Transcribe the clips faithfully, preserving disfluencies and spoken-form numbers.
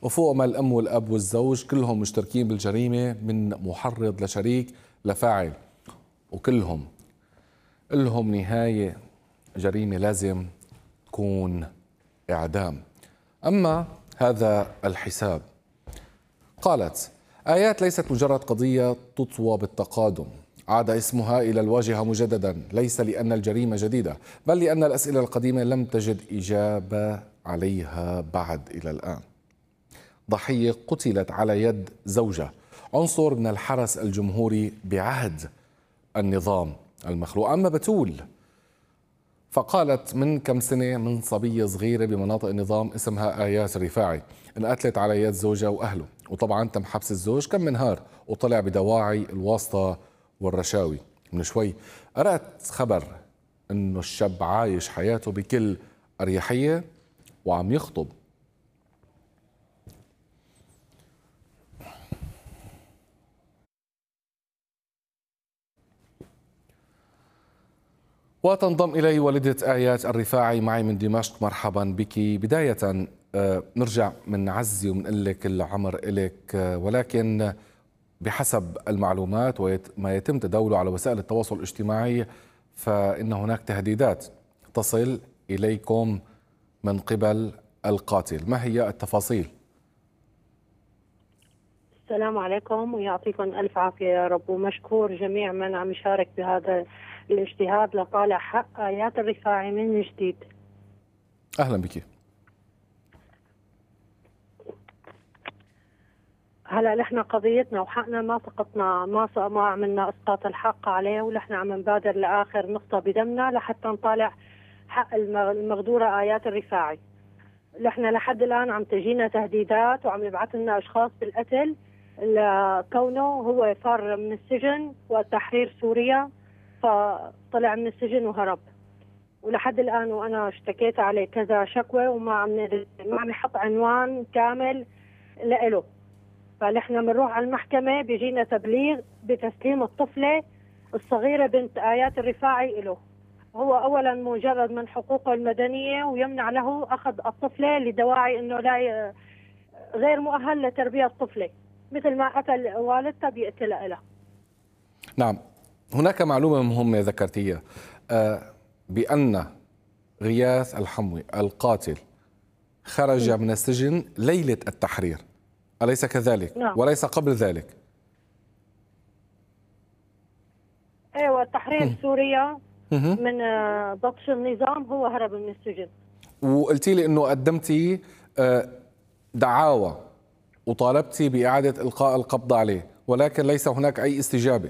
وفوق ما الأم والأب والزوج كلهم مشتركين بالجريمة من محرض لشريك لفاعل، وكلهم لهم نهاية جريمة لازم تكون إعدام. أما هذا الحساب، قالت: آيات ليست مجرد قضية تطوى بالتقادم، عاد اسمها إلى الواجهة مجددا، ليس لأن الجريمة جديدة، بل لأن الأسئلة القديمة لم تجد إجابة عليها بعد إلى الآن. ضحية قتلت على يد زوجة، عنصر من الحرس الجمهوري بعهد النظام المخلوق. أما بتول فقالت من كم سنة من صبية صغيرة بمناطق النظام اسمها آيات الرفاعي، انقتلت على يد زوجها وأهله، وطبعا تم حبس الزوج كم من نهار وطلع بدواعي الواسطة والرشاوي. من شوي قرأت خبر انه الشاب عايش حياته بكل أريحية وعم يخطب. وتنضم إلي والدة آيات الرفاعي معي من دمشق. مرحبا بك. بداية نرجع من عزي ومنقول لك العمر إلك، ولكن بحسب المعلومات وما يتم تداوله على وسائل التواصل الاجتماعي فإن هناك تهديدات تصل إليكم من قبل القاتل، ما هي التفاصيل؟ السلام عليكم ويعطيكم ألف عافية يا رب، ومشكور جميع من عم يشارك بهذا الاجتهاد لطالع حق آيات الرفاعي من جديد. أهلا بك. هلا نحن قضيتنا وحقنا ما سقطنا، ما ما عملنا اسقاط الحق عليه، ونحن عم نبادر لاخر نقطه بدمنا لحتى نطالع حق المغدوره آيات الرفاعي. نحن لحد الان عم تجينا تهديدات وعم يبعث لنا اشخاص بالقتل لكونه هو فار من السجن وتحرير سوريا، فطلع من السجن وهرب. ولحد الان وانا اشتكيت عليه كذا شكوى وما عم ما عم يحط عنوان كامل لإله. فنحن بنروح على المحكمة بيجينا تبليغ بتسليم الطفلة الصغيرة بنت آيات الرفاعي له. هو أولا مجرد من حقوقه المدنية ويمنع له أخذ الطفلة لدواعي أنه لا غير مؤهل لتربية الطفلة، مثل ما قتل والدتها بيقتلها له. نعم، هناك معلومة مهمة ذكرتيها، آه بأن غياث الحموي القاتل خرج م. من السجن ليلة التحرير، أليس كذلك؟ نعم. وليس قبل ذلك؟ ايوه، التحرير سوريا من بطش النظام هو هرب من السجن. وقلتي لي انه قدمتي دعاوى وطالبتي بإعادة إلقاء القبض عليه، ولكن ليس هناك أي استجابة.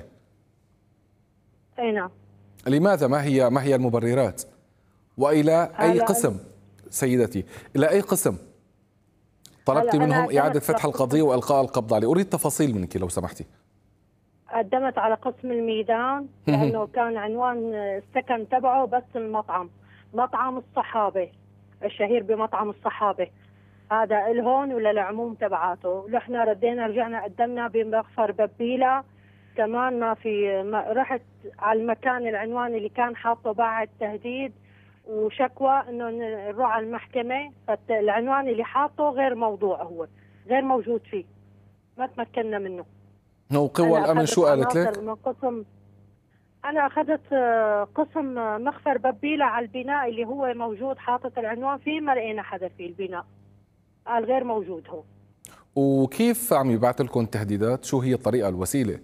اي نعم. لماذا؟ ما هي ما هي المبررات؟ وإلى أي قسم سيدتي؟ إلى أي قسم طلبتي منهم إعادة فتح القضية وإلقاء القبض عليه؟ أريد تفاصيل منك لو سمحتي. قدمت على قسم الميدان لأنه كان عنوان السكن تبعه بس المطعم، مطعم الصحابة الشهير بمطعم الصحابة، هذا الهون ولا العموم تبعاته. نحن ردينا رجعنا قدمنا بمغفر ببيلة كمان، ما في ما رحت على المكان العنوان اللي كان حاطه بعد تهديد وشكوى انه نروح على المحكمة، فالعنوان اللي حاطه غير موضوع، هو غير موجود فيه، ما تمكنا منه. وقوى الأمن شو قالت لك؟ من قسم أنا أخذت قسم مخفر ببيلة على البناء اللي هو موجود حاطط العنوان فيه، ما لقينا حدا في البناء، قال غير موجود هو. وكيف عم يبعث لكم تهديدات؟ شو هي الطريقة الوسيلة؟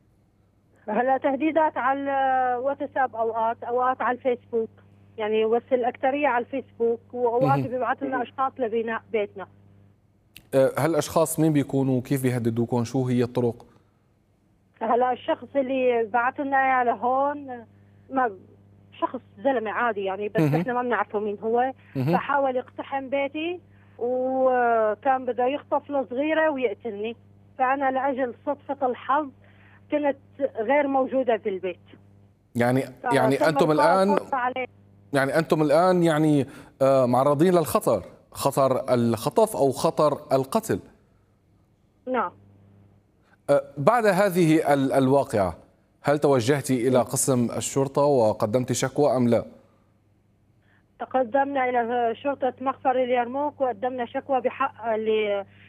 هلا تهديدات على الواتساب، أوقات أوقات على الفيسبوك، يعني بس الأكثرية على الفيسبوك، وأوقات بيبعث لنا أشخاص لبناء بيتنا. هالأشخاص مين بيكونوا وكيف بيهددوكم؟ شو هي الطرق؟ هلا الشخص اللي بعث لنا اياه لهون ما شخص زلمه عادي يعني، بس احنا ما بنعرفه مين هو. فحاول يقتحم بيتي وكان بده يخطف له صغيره ويقتلني، فانا لاجل صدفه الحظ كنت غير موجوده في البيت. يعني يعني انتم الان يعني انتم الان يعني معرضين للخطر، خطر الخطف او خطر القتل. نعم. بعد هذه الواقعة هل توجهتي إلى قسم الشرطة وقدمت شكوى أم لا؟ تقدمنا إلى شرطة مخفر اليرموك وقدمنا شكوى بحق اللي